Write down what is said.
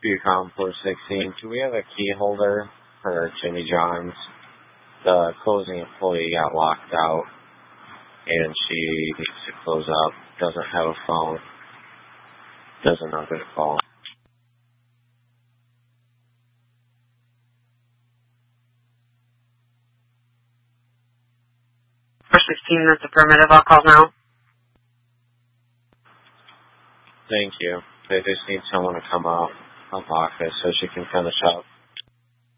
Bucom 416. Do we have a key holder for Jimmy John's? The closing employee got locked out, and she needs to close up. Doesn't have a phone. Doesn't know who to call. For 16, that's affirmative. I'll call now. Thank you. They just need someone to come out of office so she can finish up.